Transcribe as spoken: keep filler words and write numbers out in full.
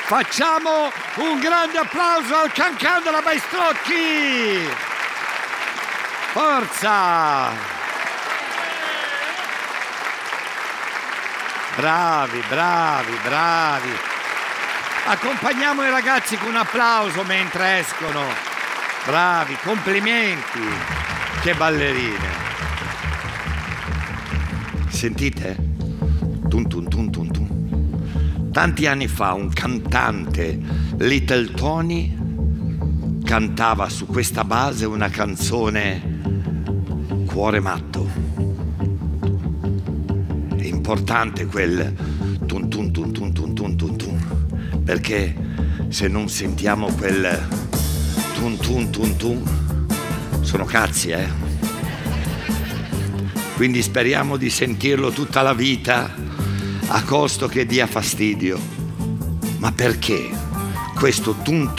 Facciamo un grande applauso al Cancan della Baistrocchi! Forza! Bravi, bravi, bravi. Accompagniamo i ragazzi con un applauso mentre escono. Bravi, complimenti. Che ballerine. Sentite? Tum tum tum tum tum. Tanti anni fa un cantante, Little Tony, cantava su questa base una canzone Cuore matto. È importante quel tum tum tum tum tum tum tum tum, perché se non sentiamo quel tum tum tum tum, sono cazzi, eh? Quindi speriamo di sentirlo tutta la vita, a costo che dia fastidio. Ma perché questo tum